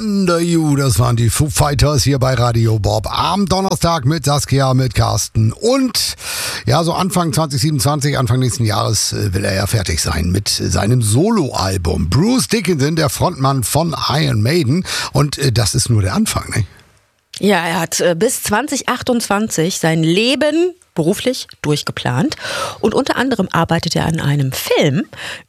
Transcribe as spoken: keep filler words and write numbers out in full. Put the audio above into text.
Under You, das waren die Foo Fighters hier bei Radio Bob am Donnerstag mit Saskia, mit Carsten und ja, so Anfang zwanzig siebenundzwanzig, Anfang nächsten Jahres äh, will er ja fertig sein mit seinem Soloalbum. Bruce Dickinson, der Frontmann von Iron Maiden, und äh, das ist nur der Anfang, ne? Ja, er hat äh, bis zwanzig achtundzwanzig sein Leben beruflich durchgeplant und unter anderem arbeitet er an einem Film